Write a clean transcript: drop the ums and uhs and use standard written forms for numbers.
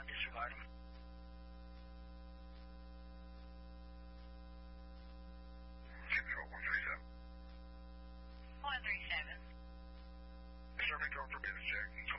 disregard them. Control 137. 137. Serving code for business check.